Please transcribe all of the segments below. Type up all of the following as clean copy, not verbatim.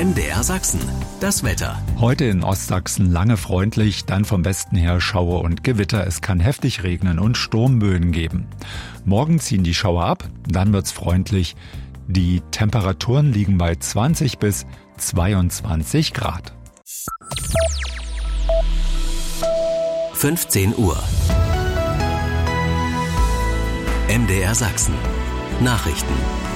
MDR Sachsen, das Wetter. Heute in Ostsachsen lange freundlich, dann vom Westen her Schauer und Gewitter. Es kann heftig regnen und Sturmböen geben. Morgen ziehen die Schauer ab, dann wird's freundlich. Die Temperaturen liegen bei 20 bis 22 Grad. 15 Uhr. MDR Sachsen. Nachrichten.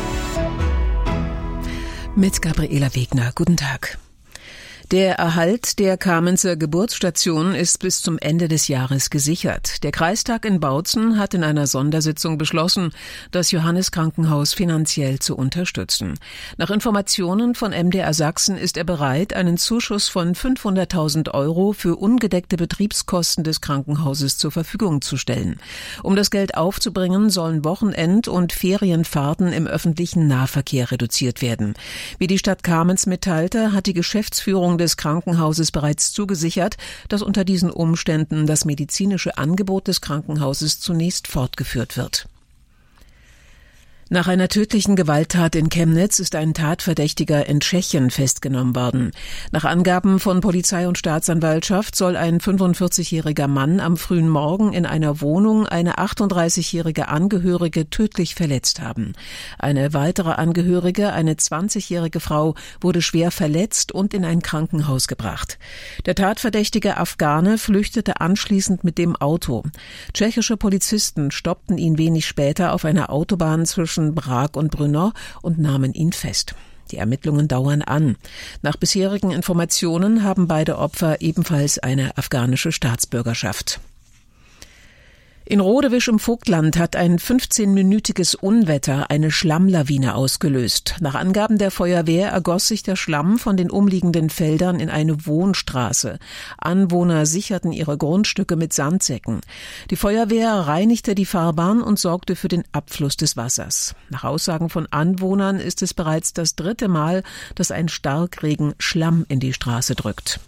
Mit Gabriela Wegner. Guten Tag. Der Erhalt der Kamenzer Geburtsstation ist bis zum Ende des Jahres gesichert. Der Kreistag in Bautzen hat in einer Sondersitzung beschlossen, das Johannes-Krankenhaus finanziell zu unterstützen. Nach Informationen von MDR Sachsen ist er bereit, einen Zuschuss von 500.000 € für ungedeckte Betriebskosten des Krankenhauses zur Verfügung zu stellen. Um das Geld aufzubringen, sollen Wochenend- und Ferienfahrten im öffentlichen Nahverkehr reduziert werden. Wie die Stadt Kamenz mitteilte, hat die Geschäftsführung des Krankenhauses bereits zugesichert, dass unter diesen Umständen das medizinische Angebot des Krankenhauses zunächst fortgeführt wird. Nach einer tödlichen Gewalttat in Chemnitz ist ein Tatverdächtiger in Tschechien festgenommen worden. Nach Angaben von Polizei und Staatsanwaltschaft soll ein 45-jähriger Mann am frühen Morgen in einer Wohnung eine 38-jährige Angehörige tödlich verletzt haben. Eine weitere Angehörige, eine 20-jährige Frau, wurde schwer verletzt und in ein Krankenhaus gebracht. Der tatverdächtige Afghane flüchtete anschließend mit dem Auto. Tschechische Polizisten stoppten ihn wenig später auf einer Autobahn zwischen Brag und Brno und nahmen ihn fest. Die Ermittlungen dauern an. Nach bisherigen Informationen haben beide Opfer ebenfalls eine afghanische Staatsbürgerschaft. In Rodewisch im Vogtland hat ein 15-minütiges Unwetter eine Schlammlawine ausgelöst. Nach Angaben der Feuerwehr ergoss sich der Schlamm von den umliegenden Feldern in eine Wohnstraße. Anwohner sicherten ihre Grundstücke mit Sandsäcken. Die Feuerwehr reinigte die Fahrbahn und sorgte für den Abfluss des Wassers. Nach Aussagen von Anwohnern ist es bereits das 3. Mal, dass ein Starkregen Schlamm in die Straße drückt.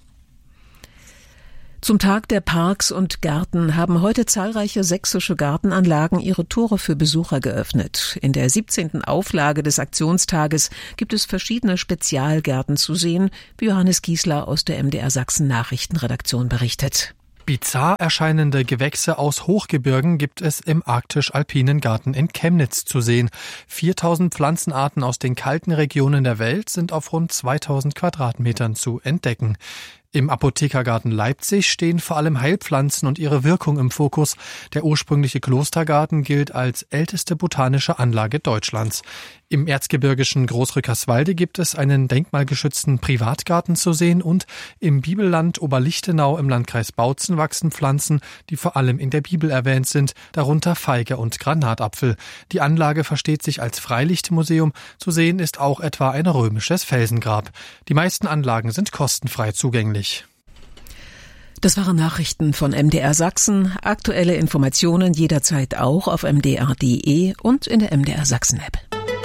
Zum Tag der Parks und Gärten haben heute zahlreiche sächsische Gartenanlagen ihre Tore für Besucher geöffnet. In der 17. Auflage des Aktionstages gibt es verschiedene Spezialgärten zu sehen, wie Johannes Giesler aus der MDR Sachsen Nachrichtenredaktion berichtet. Bizarr erscheinende Gewächse aus Hochgebirgen gibt es im arktisch-alpinen Garten in Chemnitz zu sehen. 4000 Pflanzenarten aus den kalten Regionen der Welt sind auf rund 2000 Quadratmetern zu entdecken. Im Apothekergarten Leipzig stehen vor allem Heilpflanzen und ihre Wirkung im Fokus. Der ursprüngliche Klostergarten gilt als älteste botanische Anlage Deutschlands. Im erzgebirgischen Großrückerswalde gibt es einen denkmalgeschützten Privatgarten zu sehen und im Bibelland Oberlichtenau im Landkreis Bautzen wachsen Pflanzen, die vor allem in der Bibel erwähnt sind, darunter Feige und Granatapfel. Die Anlage versteht sich als Freilichtmuseum. Zu sehen ist auch etwa ein römisches Felsengrab. Die meisten Anlagen sind kostenfrei zugänglich. Das waren Nachrichten von MDR Sachsen. Aktuelle Informationen jederzeit auch auf mdr.de und in der MDR Sachsen App.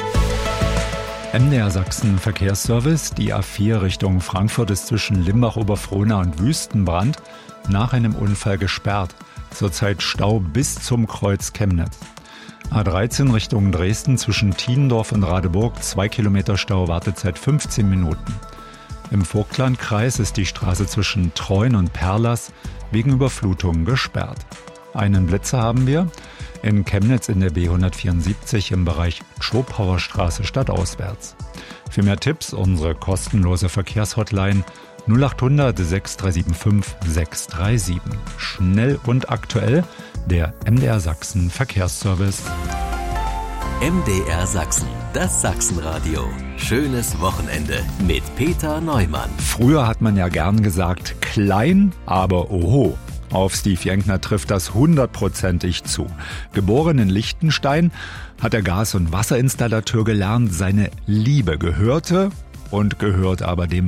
MDR Sachsen Verkehrsservice. Die A4 Richtung Frankfurt ist zwischen Limbach-Oberfrohna und Wüstenbrand nach einem Unfall gesperrt. Zurzeit Stau bis zum Kreuz Chemnitz. A13 Richtung Dresden zwischen Tiendorf und Radeburg 2 Kilometer Stau, Wartezeit 15 Minuten. Im Vogtlandkreis ist die Straße zwischen Treuen und Perlers wegen Überflutungen gesperrt. Einen Blitzer haben wir in Chemnitz in der B174 im Bereich Schopauerstraße stadtauswärts. Für mehr Tipps unsere kostenlose Verkehrshotline 0800 6375 637. Schnell und aktuell der MDR Sachsen Verkehrsservice. MDR Sachsen, das Sachsenradio. Schönes Wochenende mit Peter Neumann. Früher hat man ja gern gesagt, klein, aber oho. Auf Steve Jenkner trifft das 100%ig zu. Geboren in Liechtenstein, hat er Gas- und Wasserinstallateur gelernt. Seine Liebe gehört aber dem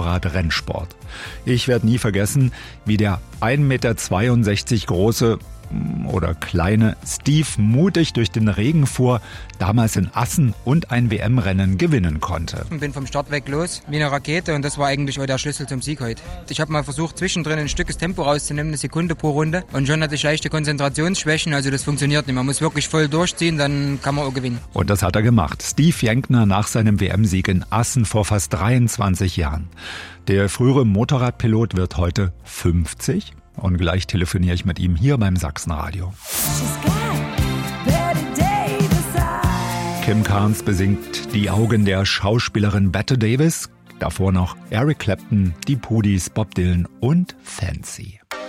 Motorradrennsport. Ich werde nie vergessen, wie der 1,62 Meter große oder kleine Steve mutig durch den Regen fuhr, damals in Assen und ein WM-Rennen gewinnen konnte. Ich bin vom Start weg los, wie eine Rakete, und das war eigentlich auch der Schlüssel zum Sieg heute. Ich habe mal versucht, zwischendrin ein Stück das Tempo rauszunehmen, 1 Sekunde pro Runde, und schon hatte ich leichte Konzentrationsschwächen, also das funktioniert nicht. Man muss wirklich voll durchziehen, dann kann man auch gewinnen. Und das hat er gemacht. Steve Jänkner nach seinem WM-Sieg in Assen vor fast 23 Jahren. Der frühere Motorradpilot wird heute 50 und gleich telefoniere ich mit ihm hier beim Sachsenradio. Kim Carnes besingt Die Augen der Schauspielerin Bette Davis. Davor noch Eric Clapton, die Pudis, Bob Dylan und Fancy.